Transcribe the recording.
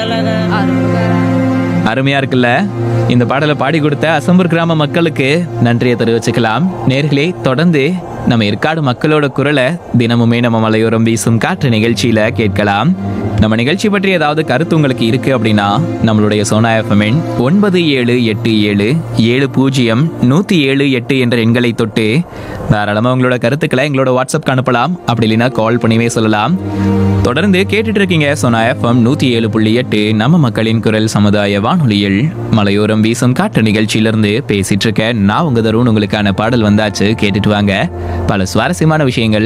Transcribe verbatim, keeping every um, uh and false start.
அருமையா இருக்குல்ல? இந்த பாடலை பாடி கொடுத்த அசம்பூர் கிராம மக்களுக்கு நன்றியை தெரிவிச்சுக்கலாம். நேர்களே, தொடர்ந்து நம்ம ஏற்காடு மக்களோட குரலை தினமுமே நம்ம மலையோரம் வீசும் காற்று நிகழ்ச்சியில கேட்கலாம். நம்ம நிகழ்ச்சி பற்றி ஏதாவது கருத்து உங்களுக்கு இருக்கு அப்படின்னா நம்மளுடைய சோனா எஃப்எம் ஒன்பது ஏழு எட்டு ஏழு ஏழு பூஜ்ஜியம் நூத்தி ஏழு எட்டு என்ற எண்களை தொட்டு தாராளமா உங்களோட கருத்துக்களை எங்களோட வாட்ஸ்அப்க்கு அனுப்பலாம். அப்படி இல்லைன்னா கால் பண்ணிவே சொல்லலாம். தொடர்ந்து கேட்டுட்டு இருக்கீங்க சோனா எஃப்எம் நூத்தி ஏழு புள்ளி எட்டு நம்ம மக்களின் குரல் சமுதாய வானொலியில் மலையோரம் வீசும் காற்று நிகழ்ச்சியிலிருந்து பேசிட்டு இருக்க நான் உங்க தருண். உங்களுக்கான பாடல் வந்தாச்சு, கேட்டுட்டு வாங்க. பல சுவாரஸ்யமான விஷயங்கள்